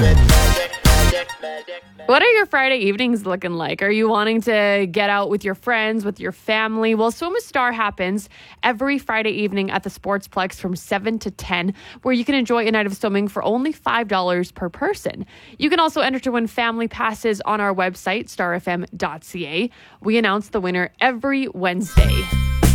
What are your Friday evenings looking like? Are you wanting to get out with your friends, with your family? Well, Swim with Star happens every Friday evening at the Sportsplex from 7 to 10, where you can enjoy a night of swimming for only $5 per person. You can also enter to win family passes on our website, starfm.ca. We announce the winner every Wednesday.